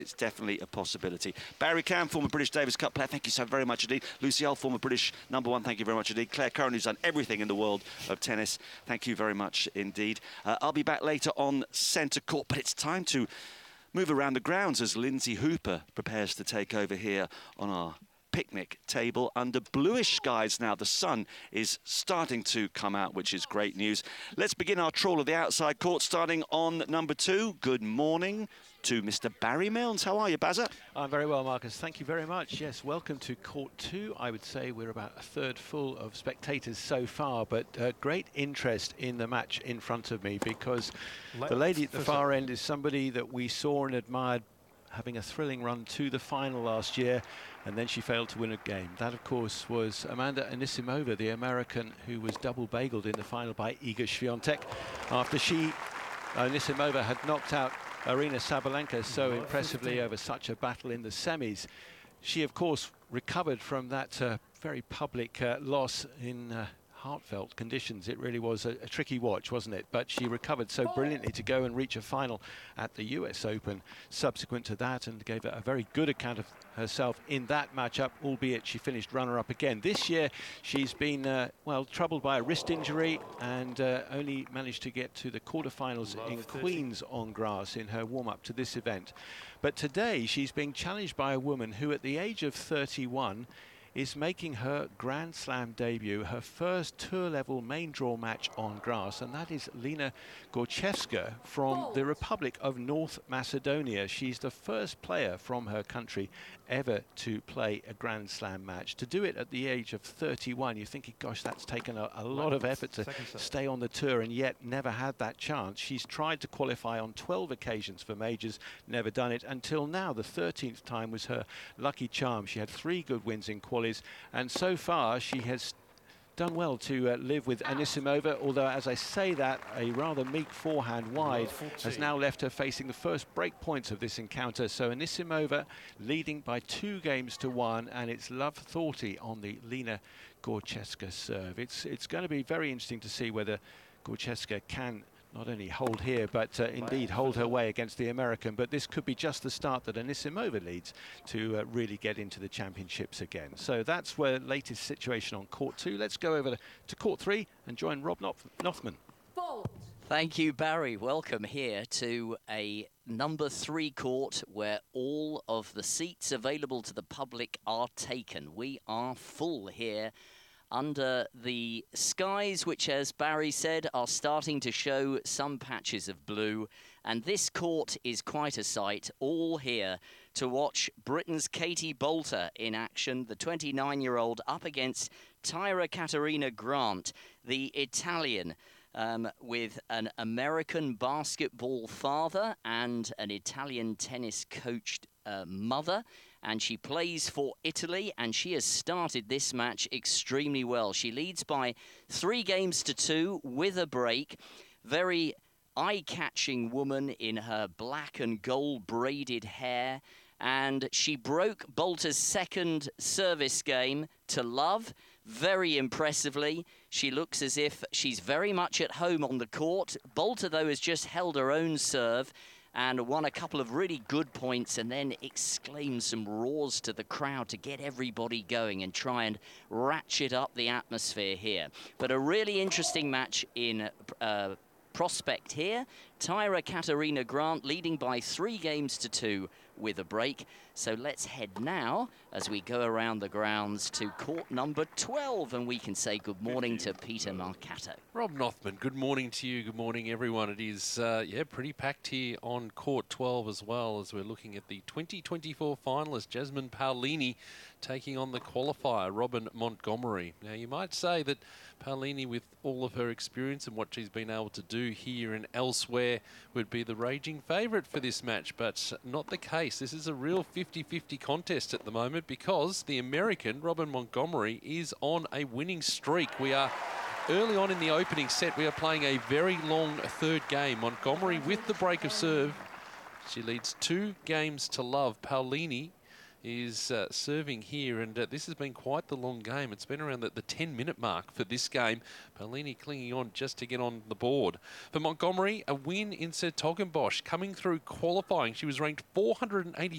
It's definitely a possibility. Barry Cam, former British Davis Cup player, thank you so very much indeed. Lucy Hull, former British #1, thank you very much indeed. Claire Curran, who's done everything in the world of tennis, thank you very much indeed. I'll be back later on centre court, but it's time to move around the grounds as Lindsay Hooper prepares to take over here on our picnic table under bluish skies now. The sun is starting to come out, which is great news. Let's begin our trawl of the outside court, starting on number 2. Good morning to Mr. Barry Milnes. How are you, Bazza? I'm very well, Marcus. Thank you very much. Yes, welcome to Court 2. I would say we're about a third full of spectators so far, but great interest in the match in front of me because the lady at the far end is somebody that we saw and admired having a thrilling run to the final last year, and then she failed to win a game. That, of course, was Amanda Anisimova, the American who was double-bageled in the final by Iga Swiatek after Anisimova had knocked out Aryna Sabalenka so impressively over such a battle in the semis. She, of course, recovered from that very public loss in heartfelt conditions. It really was a tricky watch, wasn't it? But she recovered so brilliantly to go and reach a final at the US Open subsequent to that, and gave a very good account of herself in that matchup, albeit she finished runner-up again. This year she's been well, troubled by a wrist injury and only managed to get to the quarterfinals in Queens on grass in her warm-up to this event. But today she's being challenged by a woman who at the age of 31 is making her Grand Slam debut, her first tour-level main draw match on grass, and that is Lena Gorchevska from the Republic of North Macedonia. She's the first player from her country ever to play a Grand Slam match. To do it at the age of 31, you're thinking, gosh, that's taken a lot of effort to stay on the tour, and yet never had that chance. She's tried to qualify on 12 occasions for majors, never done it until now. The 13th time was her lucky charm. She had 3 good wins in qualifiers, and so far she has done well to live with Anisimova, although as I say that, a rather meek forehand wide has now left her facing the first break points of this encounter. So Anisimova leading by 2 games to 1, and it's love thoughty on the Lena Gorchevska serve. It's going to be very interesting to see whether Gorchevska can not only hold here, but indeed hold her way against the American. But this could be just the start that Anisimova needs to really get into the championships again. So that's where latest situation on Court 2. Let's go over to Court 3 and join Rob Nothman. Thank you, Barry. Welcome here to a number 3 court where all of the seats available to the public are taken. We are full here under the skies, which, as Barry said, are starting to show some patches of blue. And this court is quite a sight, all here to watch Britain's Katie Boulter in action, the 29-year-old up against Tyra Caterina Grant, the Italian, with an American basketball father and an Italian tennis coached mother. And she plays for Italy, and she has started this match extremely well. She leads by 3 games to 2 with a break. Very eye-catching woman in her black and gold braided hair. And she broke Boulter's second service game to love very impressively. She looks as if she's very much at home on the court. Boulter, though, has just held her own serve and won a couple of really good points, and then exclaimed some roars to the crowd to get everybody going and try and ratchet up the atmosphere here. But a really interesting match in prospect here. Tyra Caterina Grant leading by 3 games to 2 with a break. So let's head now as we go around the grounds to court number 12, and we can say good morning to Peter Marcato. Rob Nothman, good morning to you. Good morning, everyone. It is, pretty packed here on court 12 as well, as we're looking at the 2024 finalist, Jasmine Paolini, taking on the qualifier, Robin Montgomery. Now, you might say that Paolini, with all of her experience and what she's been able to do here and elsewhere, would be the raging favourite for this match, but not the case. This is a real 50-50 contest at the moment because the American, Robin Montgomery, is on a winning streak. We are early on in the opening set. We are playing a very long 3rd game. Montgomery with the break of serve. She leads 2 games to love. Paolini is serving here, and this has been quite the long game. It's been around the 10-minute mark for this game. Paolini clinging on just to get on the board. For Montgomery, a win in 's Hertogenbosch, coming through qualifying. She was ranked 480